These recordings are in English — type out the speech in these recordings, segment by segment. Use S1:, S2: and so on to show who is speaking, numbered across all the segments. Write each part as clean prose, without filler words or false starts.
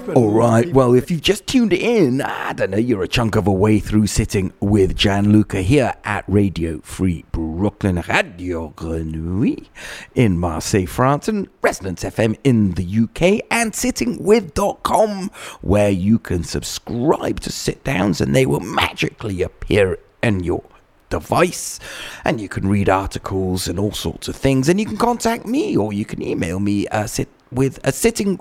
S1: All right, well, if you've just tuned in, I don't know, you're a chunk of a way through Sitting with Gianluca here at Radio Free Brooklyn, Radio Grenouille in Marseille, France, and Resonance FM in the UK, and sittingwith.com, where you can subscribe to sit downs and they will magically appear in your device, and you can read articles and all sorts of things, and you can contact me or you can email me hello at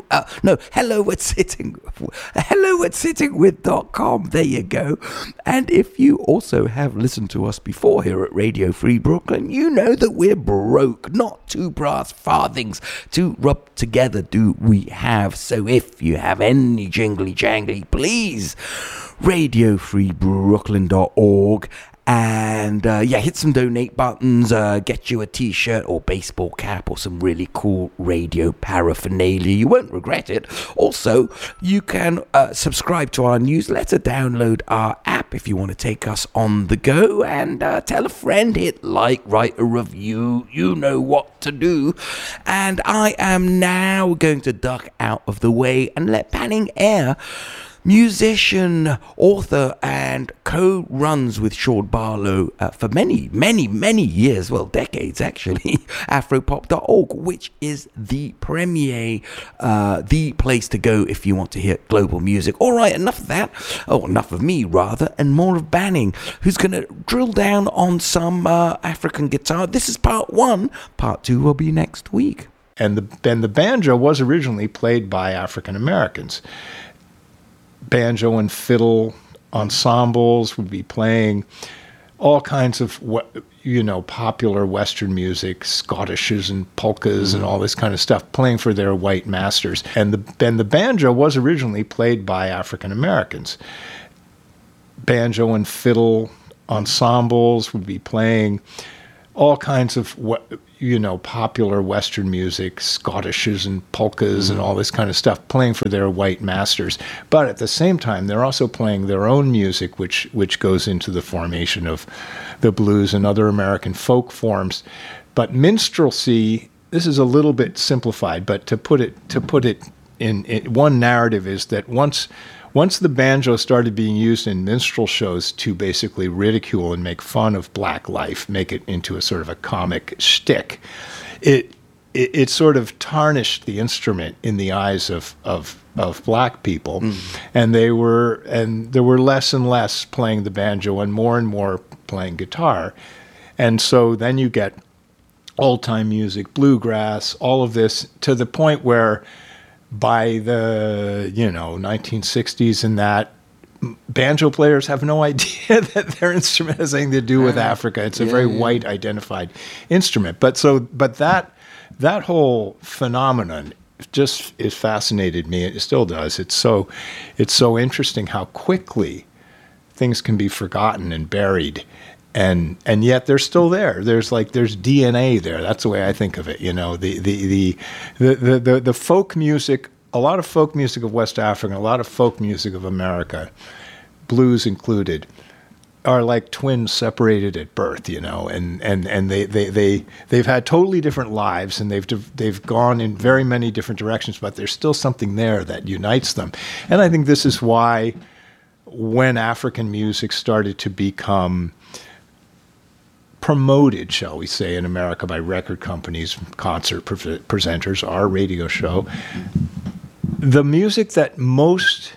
S1: sittingwith.com. There you go. And if you also have listened to us before here at Radio Free Brooklyn, you know that we're broke, not two brass farthings to rub together do we have. So if you have any jingly jangly, please radiofreebrooklyn.org. And hit some donate buttons, get you a t-shirt or baseball cap or some really cool radio paraphernalia. You won't regret it. Also, you can subscribe to our newsletter, download our app if you want to take us on the go, and tell a friend, hit like, write a review. You know what to do. And I am now going to duck out of the way and let Panning Air, musician, author, and co-runs with Sean Barlow for many, many, many years, well, decades actually, Afropop.org, which is the premier, the place to go if you want to hear global music. All right, enough of that, enough of me rather, and more of Banning, who's going to drill down on some African guitar. This is part one. Part two will be next week.
S2: And the banjo was originally played by African Americans. Banjo and fiddle ensembles would be playing all kinds of, popular Western music, Schottisches and polkas and all this kind of stuff, playing for their white masters. And the banjo was originally played by African Americans. Banjo and fiddle ensembles would be playing all kinds of, popular Western music, Schottisches and polkas and all this kind of stuff, playing for their white masters. But at the same time, they're also playing their own music, which goes into the formation of the blues and other American folk forms. But minstrelsy, this is a little bit simplified, but to put it in one narrative is that once the banjo started being used in minstrel shows to basically ridicule and make fun of black life, make it into a sort of a comic shtick, it sort of tarnished the instrument in the eyes of black people, and there were less and less playing the banjo and more playing guitar, and so then you get old time music, bluegrass, all of this, to the point where by the 1960s and that, banjo players have no idea that their instrument has anything to do with Africa. It's a very white identified instrument. But that whole phenomenon just is fascinated me. It still does. It's so interesting how quickly things can be forgotten and buried. And yet they're still there. There's DNA there. That's the way I think of it. The folk music, a lot of folk music of West Africa, a lot of folk music of America, blues included, are like twins separated at birth. And they've had totally different lives, and they've gone in very many different directions, but there's still something there that unites them. And I think this is why when African music started to become promoted, shall we say, in America by record companies, concert presenters, our radio show, the music that most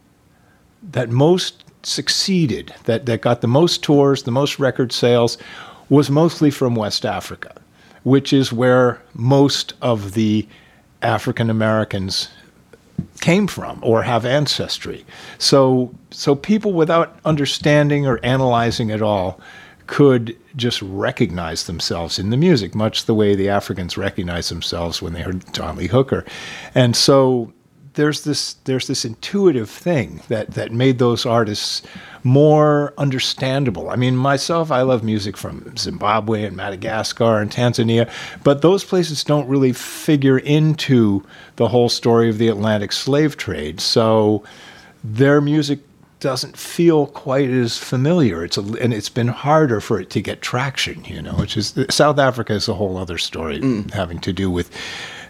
S2: succeeded, that got the most tours, the most record sales, was mostly from West Africa, which is where most of the African Americans came from or have ancestry. So people without understanding or analyzing at all could just recognize themselves in the music, much the way the Africans recognized themselves when they heard John Lee Hooker. And so there's this intuitive thing that made those artists more understandable. I mean, myself, I love music from Zimbabwe and Madagascar and Tanzania, but those places don't really figure into the whole story of the Atlantic slave trade. So their music doesn't feel quite as familiar. And it's been harder for it to get traction, which is South Africa is a whole other story having to do with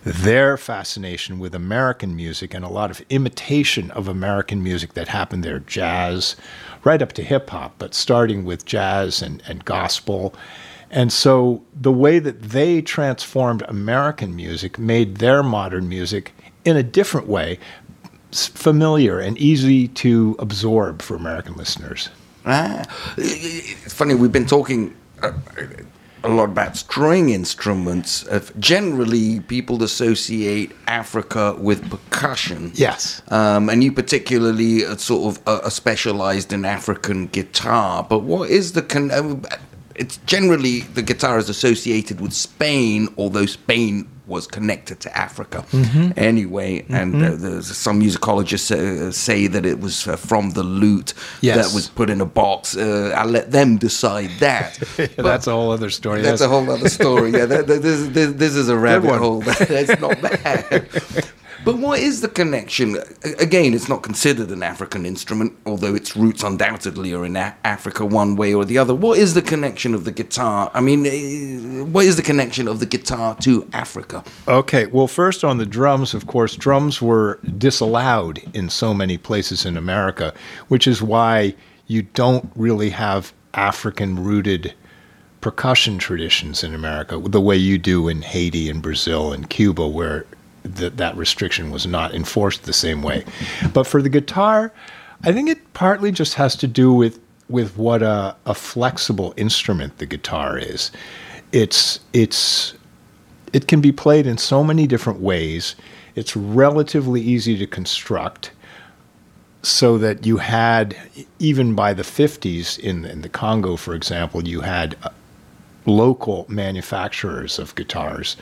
S2: their fascination with American music and a lot of imitation of American music that happened there, jazz, right up to hip hop, but starting with jazz and gospel. And so the way that they transformed American music made their modern music in a different way familiar and easy to absorb for American listeners.
S1: It's funny, we've been talking a lot about string instruments. Generally, people associate Africa with percussion.
S2: Yes.
S1: And you particularly sort of specialized in African guitar. But what is it's generally the guitar is associated with Spain, although Spain was connected to Africa anyway. And some musicologists say that it was from the lute that was put in a box. I'll let them decide that.
S2: That's a whole other story.
S1: That's a whole other story. Yeah, this is a rabbit hole. That's not bad. But what is the connection? Again, it's not considered an African instrument, although its roots undoubtedly are in Africa one way or the other. What is the connection of the guitar? I mean, what is the connection of the guitar to Africa?
S2: Okay, well, first on the drums, of course, drums were disallowed in so many places in America, which is why you don't really have African-rooted percussion traditions in America the way you do in Haiti and Brazil and Cuba, where that restriction was not enforced the same way. But for the guitar, I think it partly just has to do with what a flexible instrument the guitar is. It can be played in so many different ways. It's relatively easy to construct, so that you had, even by the 50s in the Congo, for example, you had local manufacturers of guitars.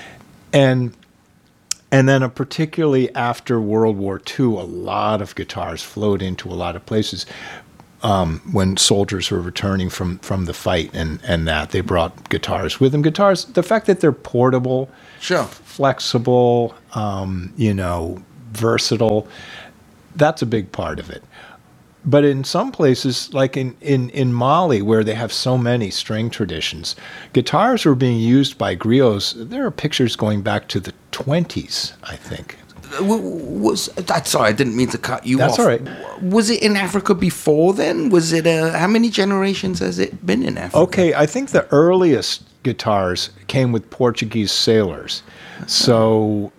S2: And then particularly after World War II, a lot of guitars flowed into a lot of places when soldiers were returning from the fight and that. They brought guitars with them. Guitars, the fact that they're portable, flexible, versatile, that's a big part of it. But in some places, like in Mali, where they have so many string traditions, guitars were being used by griots. There are pictures going back to the 20s, I think.
S1: Sorry, I didn't mean to cut you off.
S2: That's all right.
S1: Was it in Africa before then? Was it? How many generations has it been in Africa?
S2: Okay, I think the earliest guitars came with Portuguese sailors. So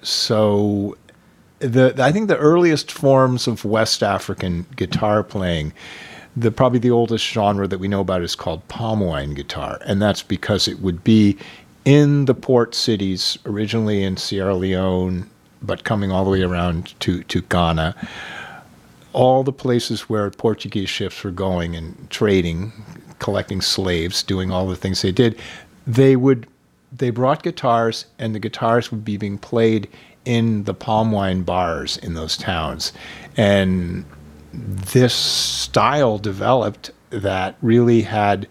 S2: I think the earliest forms of West African guitar playing, probably the oldest genre that we know about is called palm wine guitar, and that's because it would be in the port cities, originally in Sierra Leone, but coming all the way around to Ghana, all the places where Portuguese ships were going and trading, collecting slaves, doing all the things they did. They brought guitars, and the guitars would be being played in the palm wine bars in those towns. And this style developed that really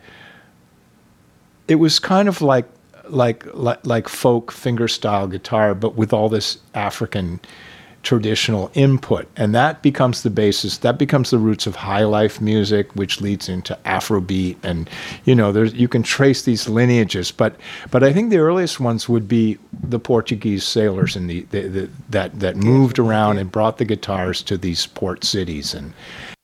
S2: it was kind of like folk fingerstyle guitar, but with all this African traditional input. And that becomes the basis, that becomes the roots of high life music, which leads into Afrobeat. And, you can trace these lineages, but I think the earliest ones would be the Portuguese sailors and that moved around and brought the guitars to these port cities. And